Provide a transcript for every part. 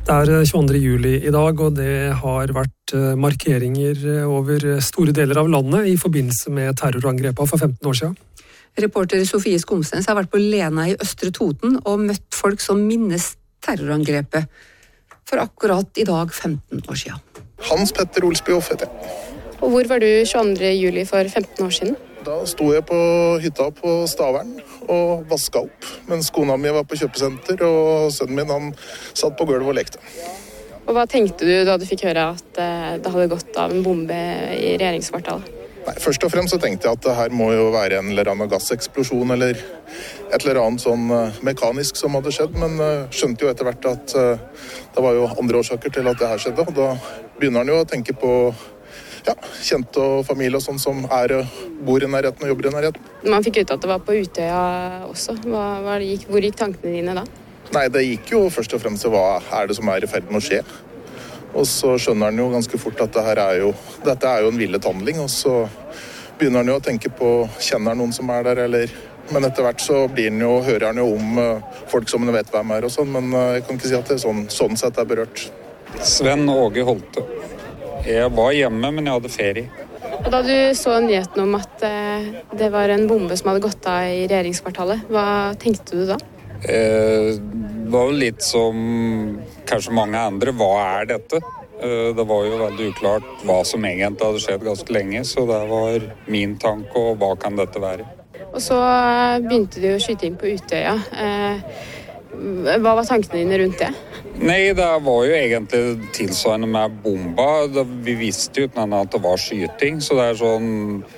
Det er 22. juli i dag, og det har vært markeringer over store deler av landet i forbindelse med terrorangrepet for 15 år siden. Reporter Sofie Skomsnes har vært på Lena i Østre Toten og møtt folk som minnes terrorangrepet for akkurat i dag 15 år siden. Hans Petter Olsbyhoff heter jeg. Og hvor var du 22. juli for 15 år siden? Da sto jeg på hytta på Stavern og vasket opp, mens kona mi var på kjøpesenter, og sønnen min han satt på gulvet og lekte. Og hva tenkte du da du fikk høre at det hadde gått av en bombe i regjeringskvartalet? Nei, først og fremst så tenkte jeg at det her må jo være en eller annen gasseksplosjon eller et eller annet sånn mekanisk som hadde skjedd, men skjønte jo etter hvert at det var jo andre årsaker til at det her skjedde, og da begynner han jo å tenke på kjente og familie og sånn som bor i nærheten og jobber i nærheten. Man fikk ut at det var på Utøya også. Hvor gikk tankene dine da? Nei, det gikk jo først og fremst til hva er det som er i ferd med å skje. Og så skjønner han jo ganske fort at dette er jo en villet handling, og så begynner han jo å tenke på, kjenner han noen som er der, eller... Men etter hvert så hører han jo om folk som han vet hvem er og sånn, men jeg kan ikke si at det sånn sett er berørt. Sven Åge Holte. Jeg var hjemme, men jeg hadde ferie. Og da du så nyheten om at det var en bombe som hadde gått av i regjeringskvartalet, hva tenkte du da? Det var jo litt som kanskje mange andre. Hva er dette? Det var jo veldig uklart hva som egentlig hadde skjedd ganske lenge, så det var min tanke, og hva kan dette være? Og så begynte du å skyte inn på Utøya. Hva var tankene dine rundt det? Nei, det var jo egentlig tilsvarende med bomba. Vi visste jo uten at det var skyting, så det er sånn...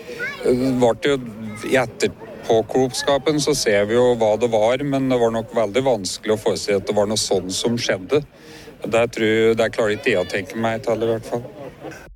I etterpåklokskapen så ser vi jo hva det var, men det var nok veldig vanskelig å forestille at det var noe sånn som skjedde. Det klarer ikke jeg å tenke meg til, i hvert fall.